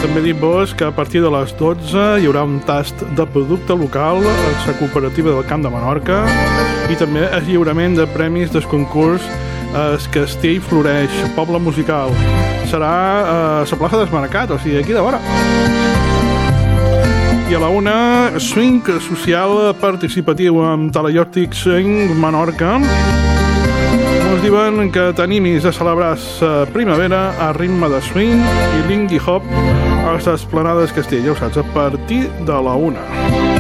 també dir-vos que a partir de les 12 hi haurà un tast de producte local a la cooperativa del Camp de Menorca i també el lliurament de premis del concurs El Castell Floreix, Poble Musical. Serà a la plaça del Mercat, o sigui, aquí de vora. I a la una, swing social participatiu amb Talaiòtic Swing Menorca. Ens diuen que t'animis a celebrar la primavera a ritme de swing i lindy hop a les esplanades Castell, ja ho saps, a partir de la una.